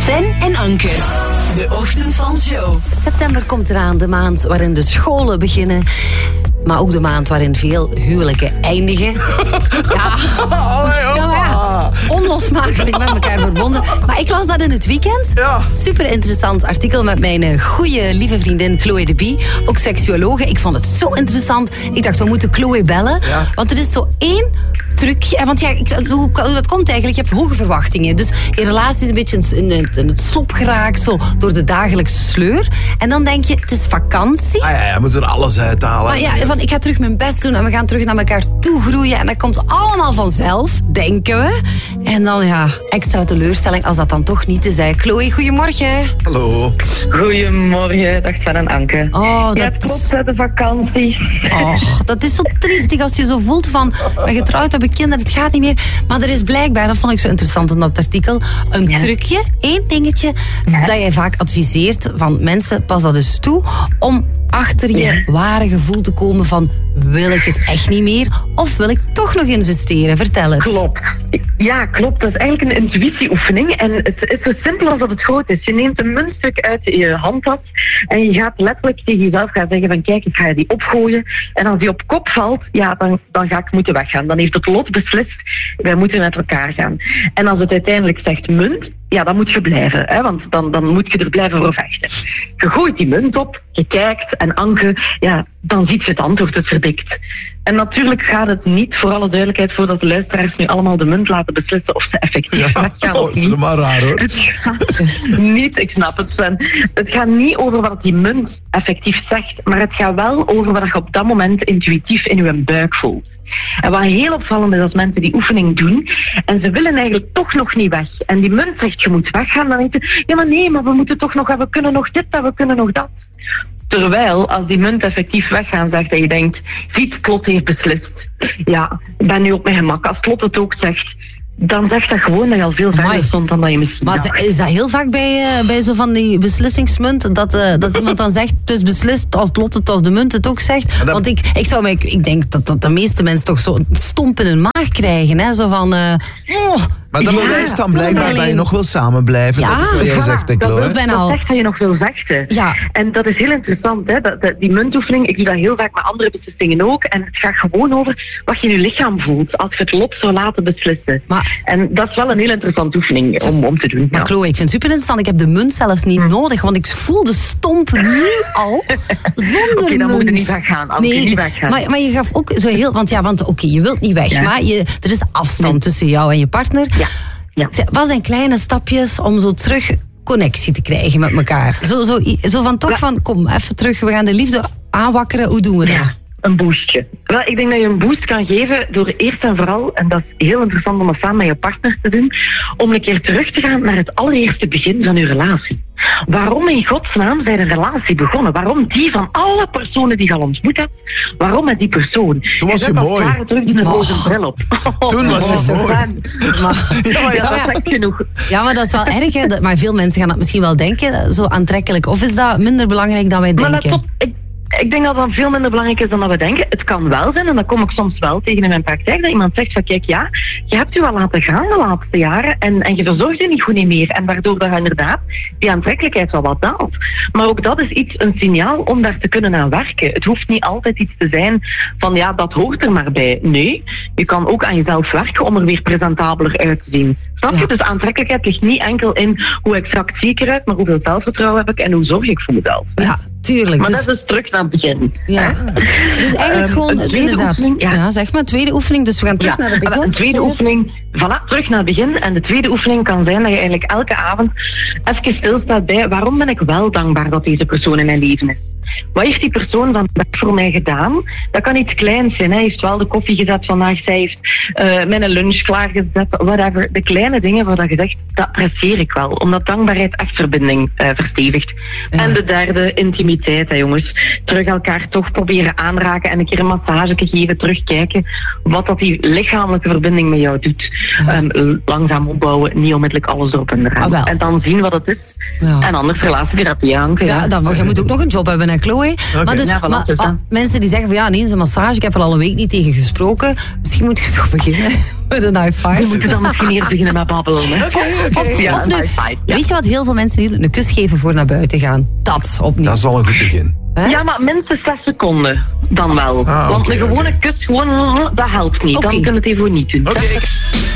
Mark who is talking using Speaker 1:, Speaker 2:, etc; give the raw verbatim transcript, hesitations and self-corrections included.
Speaker 1: Sven en Anke. De Ochtend van Show.
Speaker 2: September komt eraan, de maand waarin de scholen beginnen. Maar ook de maand waarin veel huwelijken eindigen. Ja, ja, maar ja, onlosmakelijk met elkaar verbonden. Maar ik las dat in het weekend.
Speaker 3: Ja.
Speaker 2: Super interessant artikel met mijn goede lieve vriendin Chloe de Bie. Ook seksuologe. Ik vond het zo interessant. Ik dacht, we moeten Chloe bellen.
Speaker 3: Ja.
Speaker 2: Want er is zo één trucje. Want ja, ik, hoe, hoe dat komt eigenlijk? Je hebt hoge verwachtingen. Dus je relatie is een beetje in, in, in het slop geraakt. Zo, door de dagelijkse sleur. En dan denk je, het is vakantie.
Speaker 3: Ah ja, ja, we moeten er alles uithalen.
Speaker 2: Maar ja, van, ik ga terug mijn best doen en we gaan terug naar elkaar toe groeien. En dat komt allemaal vanzelf, denken we. En dan ja, extra teleurstelling als dat dan toch niet is. Hè. Chloe, goedemorgen.
Speaker 3: Hallo.
Speaker 4: Goedemorgen, dag Sven en Anke.
Speaker 2: Oh, dat
Speaker 4: Ja, het klopt, hè, de vakantie.
Speaker 2: Oh, dat is zo triestig als je zo voelt van, ben getrouwd, heb ik kinderen, het gaat niet meer. Maar er is blijkbaar, dat vond ik zo interessant in dat artikel, een
Speaker 4: Ja.
Speaker 2: trucje, één dingetje,
Speaker 4: Ja.
Speaker 2: dat jij vaak adviseert van mensen, pas dat eens toe, om achter je
Speaker 4: Ja.
Speaker 2: ware gevoel te komen van, wil ik het echt niet meer of wil ik toch nog investeren? Vertel eens.
Speaker 4: Klopt. Ja, klopt. Dat is eigenlijk een intuïtieoefening. En het is zo simpel als dat het groot is. Je neemt een muntstuk uit je handtas en je gaat letterlijk tegen jezelf gaan zeggen van kijk, ik ga die opgooien. En als die op kop valt, ja, dan, dan ga ik moeten weggaan. Dan heeft het lot beslist, wij moeten met elkaar gaan. En als het uiteindelijk zegt munt, ja, dan moet je blijven. Hè, want dan, dan moet je er blijven voor vechten. Je gooit die munt op, je kijkt en Anke, ja, dan ziet je het antwoord, het verdikt. En natuurlijk gaat het niet, voor alle duidelijkheid, voordat de luisteraars nu allemaal de munt laten beslissen of ze effectief
Speaker 3: Ja,
Speaker 4: weggaan
Speaker 3: oh,
Speaker 4: of
Speaker 3: ik vind
Speaker 4: niet.
Speaker 3: het maar raar hoor.
Speaker 4: Het gaat niet, ik snap het Sven, het gaat niet over wat die munt effectief zegt, maar het gaat wel over wat je op dat moment intuïtief in je buik voelt. En wat heel opvallend is als mensen die oefening doen en ze willen eigenlijk toch nog niet weg. En die munt zegt je moet weggaan, dan denk je, ja maar nee, maar we moeten toch nog, we kunnen nog dit en we kunnen nog dat. Terwijl, als die munt effectief weggaan zegt en je denkt, ziet, het lot heeft beslist. Ja, ik ben nu op mijn gemak. Als het lot het ook zegt, dan zegt dat gewoon dat je al veel verder
Speaker 2: Amai.
Speaker 4: stond dan dat je misschien
Speaker 2: Maar
Speaker 4: dacht.
Speaker 2: is dat heel vaak bij, uh, bij zo van die beslissingsmunt? Dat, uh, dat iemand dan zegt, het is beslist als het lot het, als de munt het ook zegt.
Speaker 3: dat-
Speaker 2: Want ik, ik, zou mij, ik denk dat, dat de meeste mensen toch zo een stomp in hun maag krijgen. Hè? Zo van, uh, oh,
Speaker 3: Maar dat
Speaker 4: Ja,
Speaker 3: bewijst dan
Speaker 2: dat
Speaker 3: blijkbaar
Speaker 2: alleen.
Speaker 3: dat je nog wil samen blijven.
Speaker 2: Ja,
Speaker 3: dat is wat jij
Speaker 4: Voilà,
Speaker 3: zegt, hè,
Speaker 4: dat,
Speaker 3: Chloe.
Speaker 2: is bijna
Speaker 4: dat
Speaker 2: al.
Speaker 4: zegt dat je nog wil vechten.
Speaker 2: Ja.
Speaker 4: En dat is heel interessant. Hè? Dat, dat, die muntoefening, ik doe dat heel vaak met andere beslissingen ook. En het gaat gewoon over wat je in je lichaam voelt als je het lot zou laten beslissen.
Speaker 2: Maar-
Speaker 4: En dat is wel een heel interessante oefening om, om te doen.
Speaker 2: Maar
Speaker 4: ja.
Speaker 2: Chloe, ik vind het super interessant. Ik heb de munt zelfs niet nodig, want ik voel de stomp nu al zonder
Speaker 4: Oké, dan
Speaker 2: munt.
Speaker 4: moet je niet weggaan, Anke,
Speaker 2: Nee,
Speaker 4: niet weggaan.
Speaker 2: Maar, maar je gaf ook zo heel... Want ja, want oké, je wilt niet weg,
Speaker 4: Ja.
Speaker 2: maar je, er is afstand
Speaker 4: Nee.
Speaker 2: tussen jou en je partner.
Speaker 4: Ja. Ja.
Speaker 2: Wat zijn kleine stapjes om zo terug connectie te krijgen met elkaar? Zo, zo, zo van toch
Speaker 4: Ja.
Speaker 2: van, kom, even terug, we gaan de liefde aanwakkeren. Hoe doen we dat?
Speaker 4: Ja, een boostje. Wel, ik denk dat je een boost kan geven door eerst en vooral, en dat is heel interessant om dat samen met je partner te doen, om een keer terug te gaan naar het allereerste begin van je relatie. Waarom in godsnaam zijn een relatie begonnen? Waarom die van alle personen die je al ontmoet hebt? Waarom met die persoon?
Speaker 3: Toen was je
Speaker 4: zet als
Speaker 3: mooi.
Speaker 4: het ware terug die een roze bril op.
Speaker 3: Toen was je
Speaker 4: Oh,
Speaker 3: mooi.
Speaker 4: Sven.
Speaker 2: Maar,
Speaker 3: Ja, maar
Speaker 4: Ja,
Speaker 3: ja.
Speaker 4: dat zegt genoeg.
Speaker 2: ja, maar dat is wel erg, hè? Dat- maar veel mensen gaan dat misschien wel denken, zo aantrekkelijk. Of is dat minder belangrijk dan wij
Speaker 4: Maar
Speaker 2: denken?
Speaker 4: dat tot, ik, ik denk dat dat veel minder belangrijk is dan dat we denken. Het kan wel zijn, en dat kom ik soms wel tegen in mijn praktijk, dat iemand zegt van kijk, ja, je hebt je wel laten gaan de laatste jaren en, en je verzorgt je niet goed niet meer. En waardoor dat inderdaad die aantrekkelijkheid wel wat daalt. Maar ook dat is iets, een signaal om daar te kunnen aan werken. Het hoeft niet altijd iets te zijn van ja, dat hoort er maar bij. Nee, je kan ook aan jezelf werken om er weer presentabeler uit te zien. Snap je?
Speaker 2: Ja.
Speaker 4: Dus aantrekkelijkheid ligt niet enkel in hoe exact zie ik eruit, maar hoeveel zelfvertrouwen heb ik en hoe zorg ik voor mezelf.
Speaker 2: Ja, tuurlijk.
Speaker 4: Maar
Speaker 2: Dus,
Speaker 4: dat is dus terug naar het begin.
Speaker 2: ja. dus eigenlijk
Speaker 4: Ehm,
Speaker 2: gewoon,
Speaker 4: een tweede
Speaker 2: inderdaad.
Speaker 4: oefening,
Speaker 2: ja.
Speaker 4: ja.
Speaker 2: zeg maar, tweede oefening. Dus we gaan terug
Speaker 4: Ja,
Speaker 2: naar het
Speaker 4: maar
Speaker 2: begin.
Speaker 4: Een tweede oefening, voilà, terug naar het begin. En de tweede oefening kan zijn dat je eigenlijk elke avond even stilstaat bij waarom ben ik wel dankbaar dat deze persoon in mijn leven is. Wat heeft die persoon vandaag voor mij gedaan? Dat kan iets kleins zijn. Hij heeft wel de koffie gezet vandaag. Zij heeft uh, mijn lunch klaargezet. Whatever. De kleine dingen waar je zegt, dat apprecieer ik wel. Omdat dankbaarheid echt verbinding uh, verstevigt.
Speaker 2: Ja.
Speaker 4: En de derde, intimiteit, hè, jongens. Terug elkaar toch proberen aanraken en een keer een massage geven. Terugkijken wat dat die lichamelijke verbinding met jou doet.
Speaker 2: Ja.
Speaker 4: Um, langzaam opbouwen, niet onmiddellijk alles erop en eraan.
Speaker 2: Ah, wel.
Speaker 4: En dan zien wat het is.
Speaker 2: Ja.
Speaker 4: En anders relatietherapie aanken.
Speaker 2: Ja, dan, je moet ook nog een job hebben, hè, met Chloe. Maar, dus,
Speaker 4: Ja, voilà,
Speaker 2: maar
Speaker 4: dus,
Speaker 2: ah,
Speaker 4: hè.
Speaker 2: mensen die zeggen van ja, ineens een massage, ik heb er al een week niet tegen gesproken. Misschien moet je zo beginnen met een high five.
Speaker 4: We moeten dan misschien eerst beginnen met babbelen. Hè.
Speaker 3: Oké, oké.
Speaker 4: Of, ja,
Speaker 2: Of
Speaker 4: een
Speaker 2: nu,
Speaker 4: high five, ja.
Speaker 2: weet je wat heel veel mensen doen? Een kus geven voor naar buiten gaan. Dat opnieuw.
Speaker 3: Dat is al een goed begin.
Speaker 2: Hè?
Speaker 4: Ja, maar minstens zes seconden dan wel.
Speaker 3: Ah,
Speaker 4: Want
Speaker 3: oké,
Speaker 4: een gewone
Speaker 3: oké.
Speaker 4: kus, gewoon, dat helpt niet.
Speaker 2: Oké.
Speaker 4: Dan kun je het even niet doen.
Speaker 3: Oké.